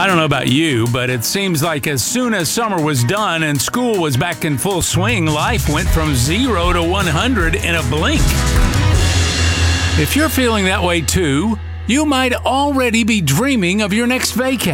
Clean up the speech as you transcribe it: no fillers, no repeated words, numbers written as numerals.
I don't know about you, but it seems like as soon as summer was done and school was back in full swing, life went from 0 to 100 in a blink. If you're feeling that way too, you might already be dreaming of your next vacation.